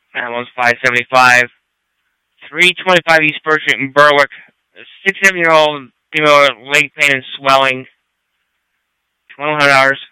That one's $5.75. 325 East Birch Street in Berwick. A 67-year-old female with leg pain and swelling. $1,200.